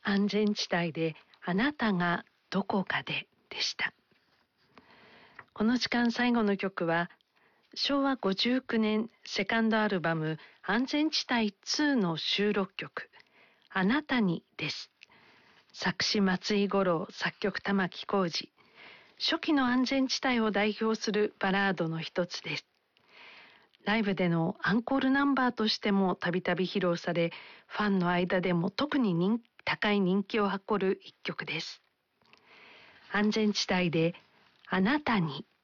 安全地帯であなたがどこかででした。この時間最後の曲は昭和59年セカンドアルバム安全地帯2の収録曲あなたにです。作詞松井五郎、作曲玉置浩二。初期の安全地帯を代表するバラードの一つです。ライブでのアンコールナンバーとしてもたびたび披露され、ファンの間でも特に高い人気を誇る一曲です。安全地帯であなたに。